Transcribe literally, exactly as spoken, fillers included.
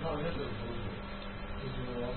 あ、ありがとうございます。